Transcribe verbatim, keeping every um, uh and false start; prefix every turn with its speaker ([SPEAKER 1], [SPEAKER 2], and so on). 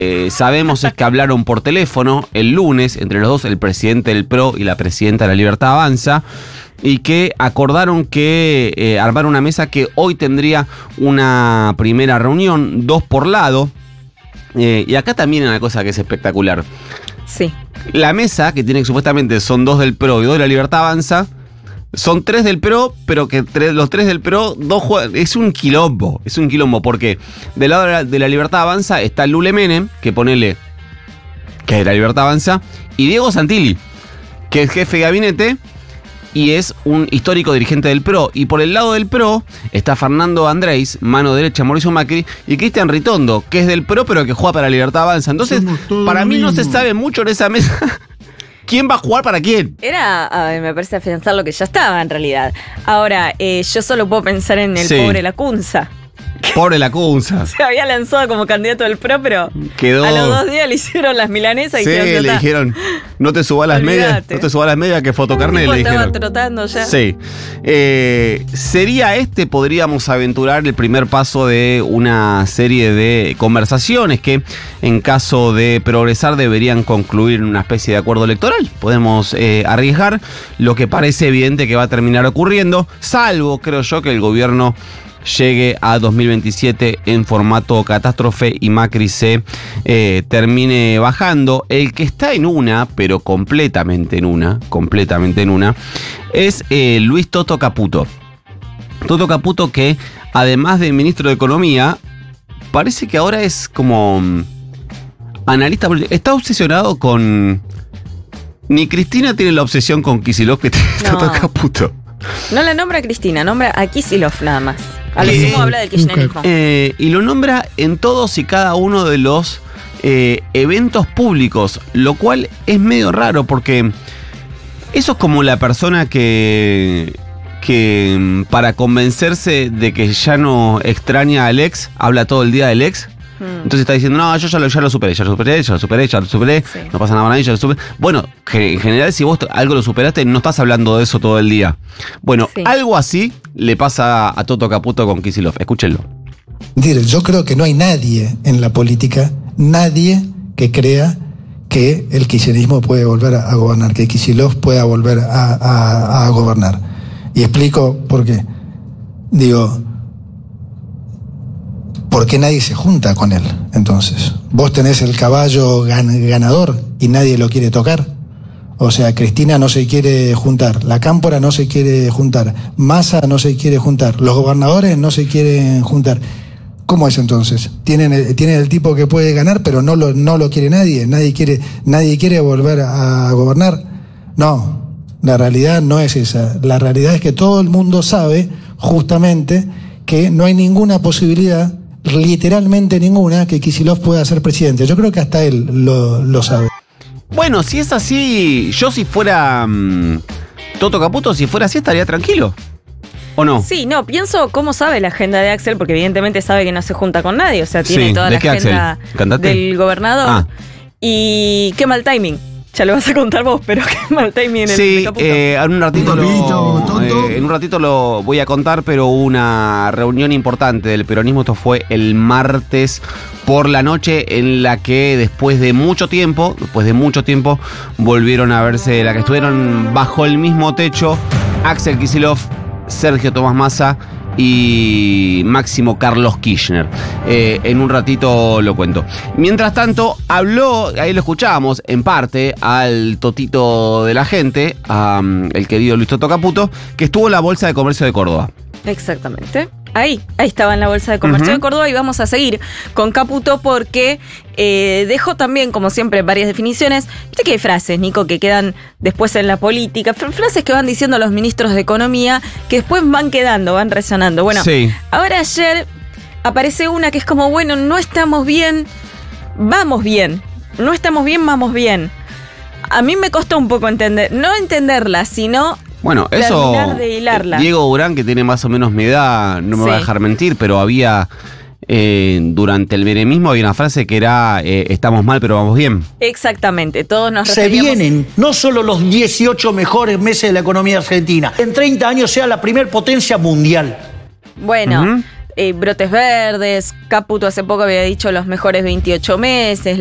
[SPEAKER 1] eh, sabemos es que hablaron por teléfono el lunes, entre los dos, el presidente del P R O y la presidenta de La Libertad Avanza, y que acordaron que eh, armar una mesa que hoy tendría una primera reunión, dos por lado. Eh, y acá también hay una cosa que es espectacular.
[SPEAKER 2] Sí.
[SPEAKER 1] La mesa, que tiene que supuestamente son dos del P R O y dos de La Libertad Avanza, son tres del P R O, pero que tres, los tres del P R O, dos juegan. Es un quilombo, es un quilombo, porque del lado de la, de la Libertad Avanza está Lule Menem, que ponele, que es de La Libertad Avanza, y Diego Santilli, que es jefe de gabinete y es un histórico dirigente del P R O. Y por el lado del P R O está Fernando Andrés, mano derecha Mauricio Macri, y Cristian Ritondo, que es del P R O pero que juega para La Libertad Avanza. Entonces, para mí no se sabe mucho en esa mesa quién va a jugar para quién.
[SPEAKER 2] Era, a ver, me parece pensar lo que ya estaba en realidad. Ahora, eh, yo solo puedo pensar en el
[SPEAKER 1] Sí.
[SPEAKER 2] pobre Lacunza.
[SPEAKER 1] Pobre Lacunza.
[SPEAKER 2] Se había lanzado como candidato del P R O, pero
[SPEAKER 1] Quedó.
[SPEAKER 2] a los dos días le hicieron las milanesas y
[SPEAKER 1] Sí,
[SPEAKER 2] dijeron,
[SPEAKER 1] le
[SPEAKER 2] "Ya está".
[SPEAKER 1] dijeron, no te subas las
[SPEAKER 2] Olvídate.
[SPEAKER 1] medias, no te subas las medias que fotocarnet,
[SPEAKER 2] El
[SPEAKER 1] le
[SPEAKER 2] tipo estaba
[SPEAKER 1] dijeron.
[SPEAKER 2] trotando ya.
[SPEAKER 1] Sí. Eh, sería este, podríamos aventurar, el primer paso de una serie de conversaciones que, en caso de progresar, deberían concluir en una especie de acuerdo electoral. Podemos eh, arriesgar lo que parece evidente que va a terminar ocurriendo, salvo, creo yo, que el gobierno llegue a dos mil veintisiete en formato catástrofe y Macri se eh, termine bajando. El que está en una, pero completamente en una, completamente en una, es eh, Luis Toto Caputo. Toto Caputo, que además de ministro de Economía, parece que ahora es como um, analista político. Está obsesionado con... Ni Cristina tiene la obsesión con Kicillof que tiene
[SPEAKER 2] No.
[SPEAKER 1] Toto Caputo.
[SPEAKER 2] No la nombra Cristina, nombra a Kicillof nada más. A lo
[SPEAKER 1] Eh,
[SPEAKER 2] sumo habla del kirchnerismo.
[SPEAKER 1] Eh, y lo nombra en todos y cada uno de los eh, eventos públicos, lo cual es medio raro porque eso es como la persona que, que mm, para convencerse de que ya no extraña al ex, habla todo el día del ex.
[SPEAKER 2] Mm.
[SPEAKER 1] Entonces está diciendo, no, yo ya lo, ya lo superé, ya lo superé, ya lo superé, ya lo superé,
[SPEAKER 2] Sí.
[SPEAKER 1] no pasa nada con nadie, ya lo superé. Bueno, que en general si vos algo lo superaste, no estás hablando de eso todo el día. Bueno,
[SPEAKER 2] Sí.
[SPEAKER 1] algo así le pasa a Toto Caputo con Kicillof. Escúchenlo.
[SPEAKER 3] Decir, yo creo que no hay nadie en la política, nadie que crea que el kirchnerismo puede volver a, a gobernar, que Kicillof pueda volver a, a, a gobernar. Y explico por qué. Digo, ¿por qué nadie se junta con él? Entonces, vos tenés el caballo gan- ganador y nadie lo quiere tocar. O sea, Cristina no se quiere juntar, la Cámpora no se quiere juntar, Massa no se quiere juntar, los gobernadores no se quieren juntar. ¿Cómo es entonces? Tienen el, tienen el tipo que puede ganar, pero no lo, no lo quiere nadie, nadie quiere, nadie quiere volver a gobernar. No, la realidad no es esa. La realidad es que todo el mundo sabe, justamente, que no hay ninguna posibilidad, literalmente ninguna, que Kicillof pueda ser presidente. Yo creo que hasta él lo, lo sabe.
[SPEAKER 1] Bueno, si es así, yo si fuera um, Toto Caputo, si fuera así estaría tranquilo. ¿O no?
[SPEAKER 2] Sí, no, pienso cómo sabe la agenda de Axel, porque evidentemente sabe que no se junta con nadie, o sea, tiene
[SPEAKER 1] Sí,
[SPEAKER 2] toda
[SPEAKER 1] ¿de
[SPEAKER 2] la
[SPEAKER 1] qué
[SPEAKER 2] agenda
[SPEAKER 1] Axel? ¿Cantante?
[SPEAKER 2] del gobernador.
[SPEAKER 1] Ah.
[SPEAKER 2] Y qué mal timing. Ya lo vas a contar vos, pero qué mal timing en el
[SPEAKER 1] Sí,
[SPEAKER 2] de Caputo.
[SPEAKER 1] eh, en un ratito lo,
[SPEAKER 4] Totito, Toto.
[SPEAKER 1] eh, en un ratito lo voy a contar, pero hubo una reunión importante del peronismo, esto fue el martes por la noche, en la que después de mucho tiempo, después de mucho tiempo, volvieron a verse, la que estuvieron bajo el mismo techo, Axel Kicillof, Sergio Tomás Massa y Máximo Carlos Kirchner. Eh, en un ratito lo cuento. Mientras tanto, habló, ahí lo escuchábamos, en parte, al totito de la gente, um, el querido Luis Toto Caputo, que estuvo en la Bolsa de Comercio de Córdoba.
[SPEAKER 2] Exactamente. Ahí, ahí estaba en la Bolsa de Comercio
[SPEAKER 1] Ujú.
[SPEAKER 2] de Córdoba y vamos a seguir con Caputo porque eh, dejó también, como siempre, varias definiciones. Viste que hay frases, Nico, que quedan después en la política, fr- frases que van diciendo los ministros de Economía que después van quedando, van resonando. Bueno,
[SPEAKER 1] Sí.
[SPEAKER 2] ahora ayer aparece una que es como, bueno, no estamos bien, vamos bien. No estamos bien, vamos bien. A mí me costó un poco entender, no entenderla, sino...
[SPEAKER 1] Bueno, eso.
[SPEAKER 2] terminar de hilarla.
[SPEAKER 1] Diego Durán, que tiene más o menos mi edad, no me
[SPEAKER 2] Sí.
[SPEAKER 1] va a dejar mentir, pero había. Eh, durante el menemismo había una frase que era: eh, estamos mal, pero vamos bien.
[SPEAKER 2] Exactamente, todos nos
[SPEAKER 4] Se
[SPEAKER 2] referíamos...
[SPEAKER 4] vienen no solo los dieciocho mejores meses de la economía argentina, en treinta años sea la primer potencia mundial.
[SPEAKER 2] Bueno,
[SPEAKER 1] Ujú.
[SPEAKER 2] eh, brotes verdes. Caputo hace poco había dicho los mejores veintiocho meses.